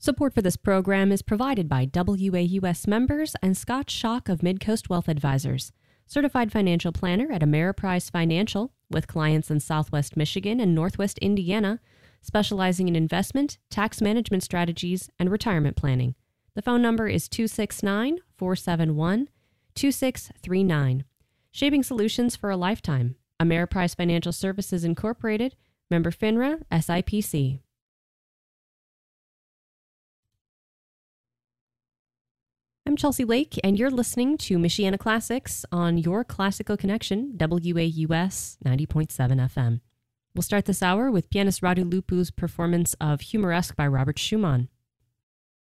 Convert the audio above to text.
Support for this program is provided by WAUS members and Scott Schock of Midcoast Wealth Advisors, certified financial planner at Ameriprise Financial, with clients in Southwest Michigan and Northwest Indiana, specializing in investment, tax management strategies, and retirement planning. The phone number is 269-471-2639. Shaping solutions for a lifetime. Ameriprise Financial Services Incorporated, member FINRA, SIPC. I'm Chelsea Lake, and you're listening to Michiana Classics on your Classical Connection, WAUS 90.7 FM. We'll start this hour with pianist Radu Lupu's performance of Humoresque by Robert Schumann.